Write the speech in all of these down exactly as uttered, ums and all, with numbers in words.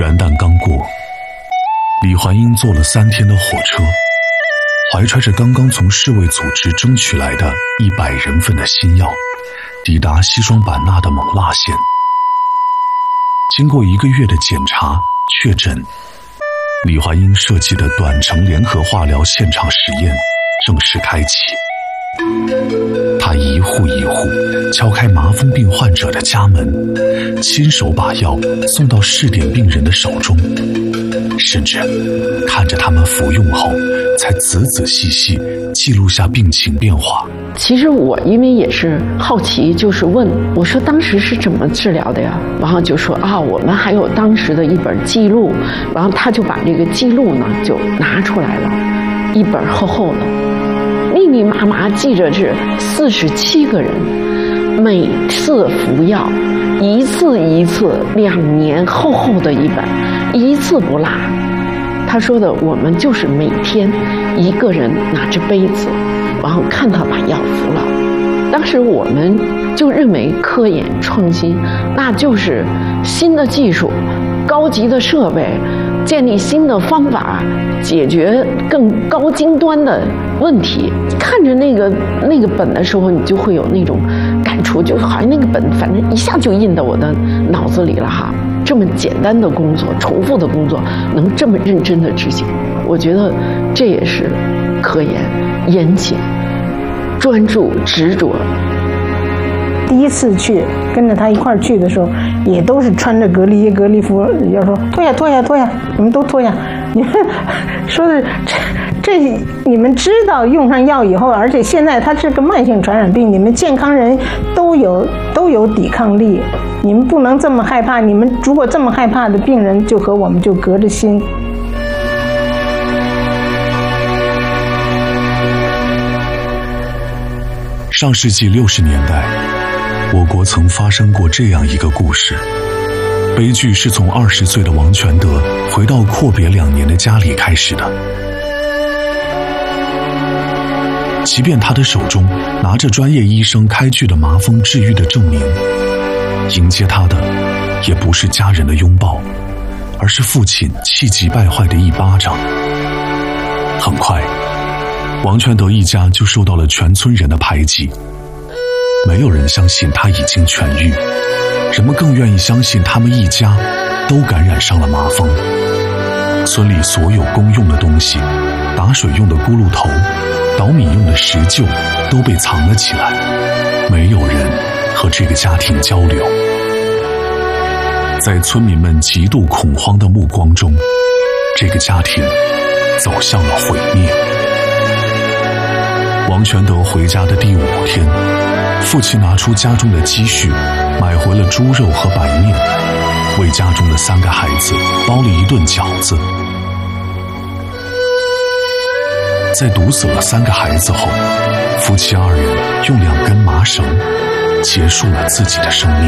元旦刚过，李焕英坐了三天的火车，怀揣着刚刚从世卫组织争取来的一百人份的新药，抵达西双版纳的勐腊县。经过一个月的检查确诊，李焕英设计的短程联合化疗现场实验正式开启。他一户一户敲开麻风病患者的家门，亲手把药送到试点病人的手中，甚至看着他们服用后才仔仔细细记录下病情变化。 其实我因为也是好奇，就是问我说当时是怎么治疗的呀？然后就说啊，我们还有当时的一本记录，然后他就把这个记录呢就拿出来了，一本厚厚的，密密麻麻记着是四十七个人，每次服药一次一次，两年厚厚的一本，一次不落。他说的，我们就是每天一个人拿着杯子，然后看他把药服了。当时我们就认为科研创新那就是新的技术、高级的设备，建立新的方法，解决更高精端的问题。看着那个那个本的时候，你就会有那种感触，就好像那个本反正一下就印到我的脑子里了哈。这么简单的工作，重复的工作，能这么认真的执行，我觉得这也是科研、严谨、专注、执着。 第一次去跟着他一块儿去的时候，也都是穿着隔离衣、隔离服，要说脱下、脱下、脱下，你们都脱下。你们说的这这，你们知道用上药以后，而且现在它是个慢性传染病，你们健康人都有都有抵抗力，你们不能这么害怕。你们如果这么害怕的病人，就和我们就隔着心。 上世纪六十年代，我国曾发生过这样一个故事。悲剧是从二十岁的王全德回到阔别两年的家里开始的。即便他的手中拿着专业医生开具的麻风治愈的证明，迎接他的也不是家人的拥抱，而是父亲气急败坏的一巴掌。很快，王全德一家就受到了全村人的排挤，没有人相信他已经痊愈，人们更愿意相信他们一家都感染上了麻风。村里所有公用的东西，打水用的咕噜头，捣米用的石臼都被藏了起来，没有人和这个家庭交流。在村民们极度恐慌的目光中，这个家庭走向了毁灭。王全德回家的第五天，父亲拿出家中的积蓄，买回了猪肉和白面，为家中的三个孩子包了一顿饺子。在毒死了三个孩子后，夫妻二人用两根麻绳结束了自己的生命。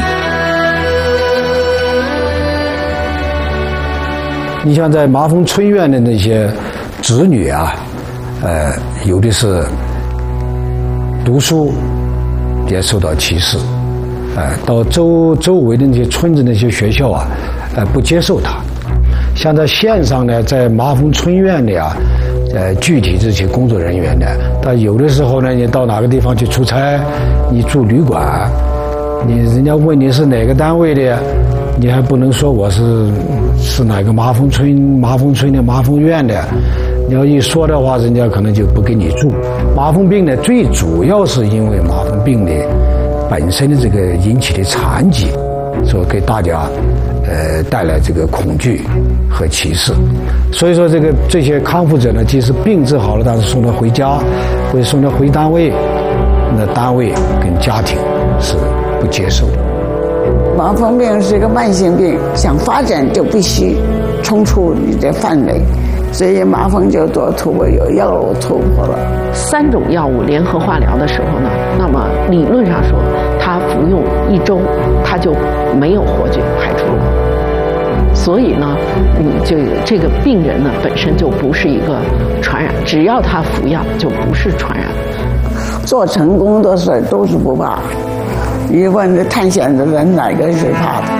你像在麻风村院的那些子女啊，呃，有的是读书也受到歧视，呃，到周周围的那些村子那些学校啊，呃，不接受他。像在县上呢，在麻风村院里啊，呃，具体这些工作人员呢，他有的时候呢，你到哪个地方去出差，你住旅馆，你人家问你是哪个单位的，你还不能说我是是哪个麻风村麻风村的麻风院的，你要一说的话，人家可能就不给你住。麻风病呢，最主要是因为麻风病的本身的这个引起的残疾，所以给大家呃带来这个恐惧和歧视。所以说这个这些康复者呢，即使病治好了，但是送他回家或者送他回单位，那单位跟家庭是不接受的。 麻风病是一个慢性病，想发展就必须冲出你的范围，所以麻风就多突破，有药物突破了。 三种药物联合化疗的时候呢，那么理论上说，他服用一周，他就没有活菌排出了。所以呢，你就这个病人呢本身就不是一个传染，只要他服药就不是传染。 做成功的事都是不怕，一问这探险的人哪个是怕的？